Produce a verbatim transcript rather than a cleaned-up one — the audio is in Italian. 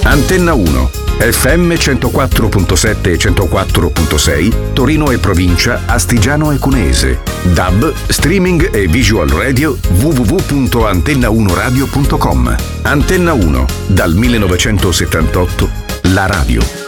Antenna uno, F M centoquattro virgola sette e centoquattro virgola sei, Torino e provincia, Astigiano e Cuneese. D A B, streaming e visual radio w w w punto antenna uno radio punto com. Antenna uno, dal millenovecentosettantotto, la radio.